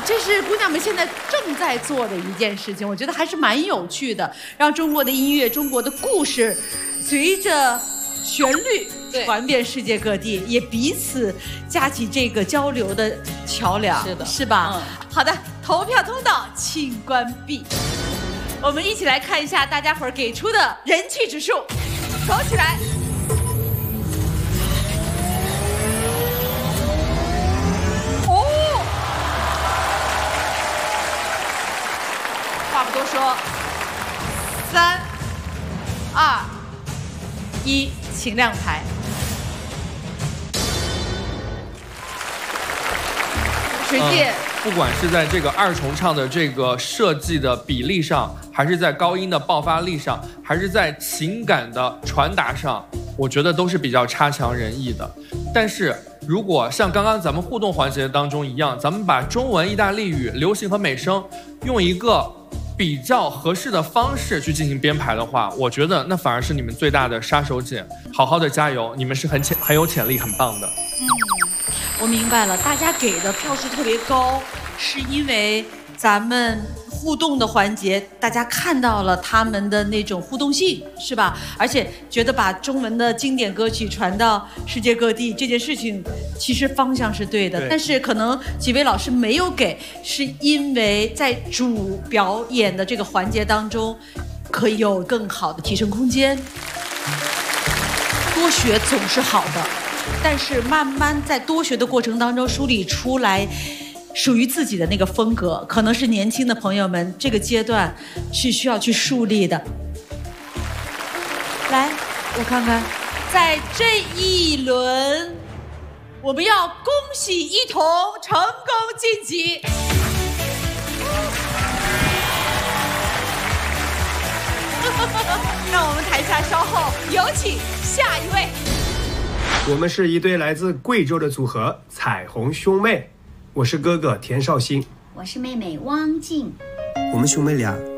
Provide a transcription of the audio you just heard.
这是姑娘们现在正在做的一件事情，我觉得还是蛮有趣的，让中国的音乐、中国的故事，随着旋律传遍世界各地，也彼此架起这个交流的桥梁，是的，是吧？好的，投票通道请关闭。我们一起来看一下大家伙儿给出的人气指数，走起来。话不多说，3、2、1，请亮牌。水姐， 不管是在这个二重唱的这个设计的比例上，还是在高音的爆发力上，还是在情感的传达上，我觉得都是比较差强人意的。但是如果像刚刚咱们互动环节当中一样，咱们把中文、意大利语、流行和美声用一个比较合适的方式去进行编排的话，我觉得那反而是你们最大的杀手锏。好好的加油，你们是很有潜力、很棒的。 我明白了，大家给的票数特别高，是因为咱们互动的环节，大家看到了他们的那种互动性，是吧？而且觉得把中文的经典歌曲传到世界各地这件事情，其实方向是对的。但是可能几位老师没有给，是因为在主表演的这个环节当中，可以有更好的提升空间。多学总是好的，但是慢慢在多学的过程当中梳理出来属于自己的那个风格，可能是年轻的朋友们这个阶段是需要去树立的。来，我看看，在这一轮，我们要恭喜一同成功晋级。让我们台下稍后有请下一位。 我们是一对来自贵州的组合彩虹兄妹，我是哥哥田绍兴， 我是妹妹汪静。 我们兄妹俩